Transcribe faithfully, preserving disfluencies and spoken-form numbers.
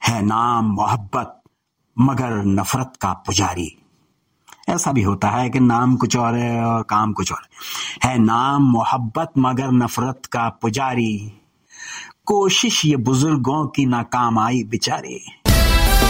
है नाम मोहब्बत मगर नफरत का पुजारी। ऐसा भी होता है कि नाम कुछ और है और काम कुछ और है। है नाम मोहब्बत मगर नफरत का पुजारी, कोशिश ये बुजुर्गों की नाकाम आई बेचारी।